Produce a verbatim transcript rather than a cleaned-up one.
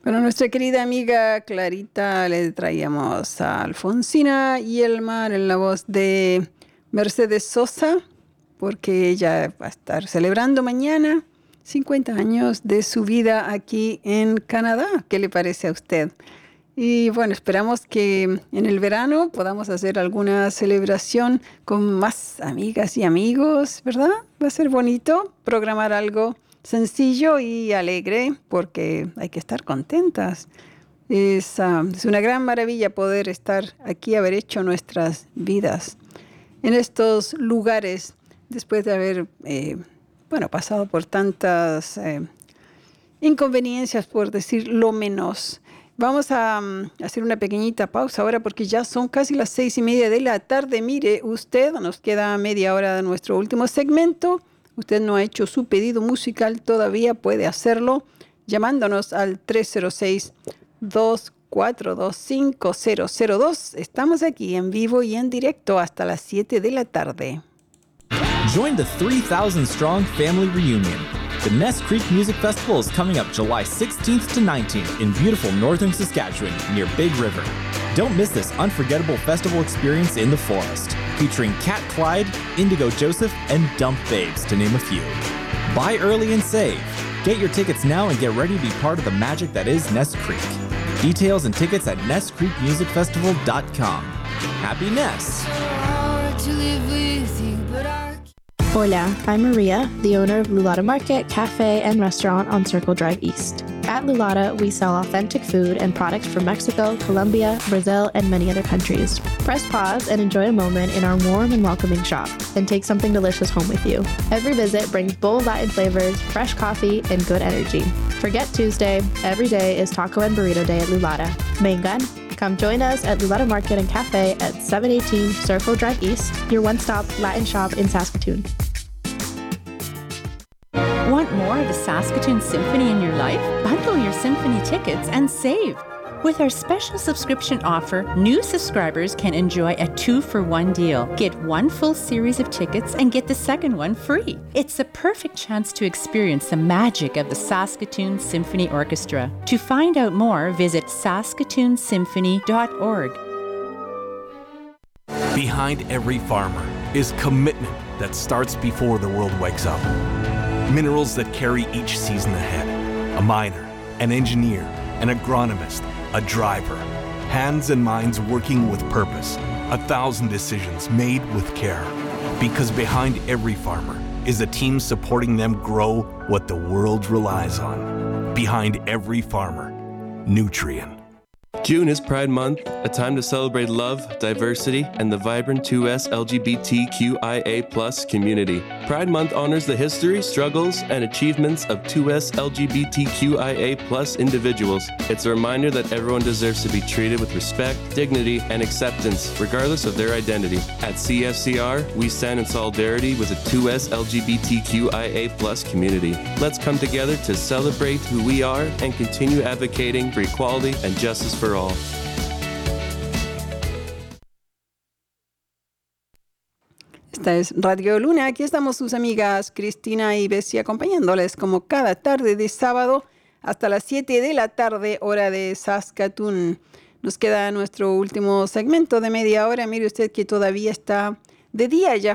Bueno, nuestra querida amiga Clarita le traíamos a Alfonsina y el mar en la voz de Mercedes Sosa, porque ella va a estar celebrando mañana cincuenta años de su vida aquí en Canadá. ¿Qué le parece a usted? Y bueno, esperamos que en el verano podamos hacer alguna celebración con más amigas y amigos, ¿verdad? Va a ser bonito programar algo sencillo y alegre, porque hay que estar contentas. Es, uh, es una gran maravilla poder estar aquí, haber hecho nuestras vidas en estos lugares, después de haber, eh, bueno, pasado por tantas eh, inconveniencias, por decir lo menos. Vamos a um, hacer una pequeñita pausa ahora porque ya son casi las seis y media de la tarde. Mire usted, nos queda media hora de nuestro último segmento. Usted no ha hecho su pedido musical todavía, puede hacerlo llamándonos al tres cero seis, dos cuatro dos, cinco cero cero dos. Estamos aquí en vivo y en directo hasta las siete de la tarde. Join the three thousand strong family reunion. The Ness Creek Music Festival is coming up July sixteenth to nineteenth in beautiful northern Saskatchewan near Big River. Don't miss this unforgettable festival experience in the forest, featuring Cat Clyde, Indigo Joseph, and Dump Babes, to name a few. Buy early and save. Get your tickets now and get ready to be part of the magic that is Ness Creek. Details and tickets at ness creek music festival dot com. Happy Ness! Hola, I'm Maria, the owner of Lulata Market, Cafe, and Restaurant on Circle Drive East. At Lulata, we sell authentic food and products from Mexico, Colombia, Brazil, and many other countries. Press pause and enjoy a moment in our warm and welcoming shop, and take something delicious home with you. Every visit brings bold Latin flavors, fresh coffee, and good energy. Forget Tuesday. Every day is Taco and Burrito Day at Lulata. Vengan. Come join us at Lulata Market and Cafe at seven eighteen Circle Drive East, your one-stop Latin shop in Saskatoon. Want more of the Saskatoon Symphony in your life? Bundle your symphony tickets and save. With our special subscription offer, new subscribers can enjoy a two-for-one deal. Get one full series of tickets and get the second one free. It's a perfect chance to experience the magic of the Saskatoon Symphony Orchestra. To find out more, visit saskatoon symphony dot org. Behind every farmer is commitment that starts before the world wakes up. Minerals that carry each season ahead. A miner, an engineer, an agronomist, a driver. Hands and minds working with purpose. A thousand decisions made with care. Because behind every farmer is a team supporting them grow what the world relies on. Behind every farmer, Nutrien. June is Pride Month, a time to celebrate love, diversity, and the vibrant two S L G B T Q I A plus community. Pride Month honors the history, struggles, and achievements of two S L G B T Q I A plus individuals. It's a reminder that everyone deserves to be treated with respect, dignity, and acceptance, regardless of their identity. At C F C R, we stand in solidarity with the two S L G B T Q I A plus community. Let's come together to celebrate who we are and continue advocating for equality and justice for all. Esta es Radio Luna. Aquí estamos sus amigas Cristina y Bessie acompañándoles como cada tarde de sábado hasta las siete de la tarde, hora de Saskatoon. Nos queda nuestro último segmento de media hora. Mire usted que todavía está de día allá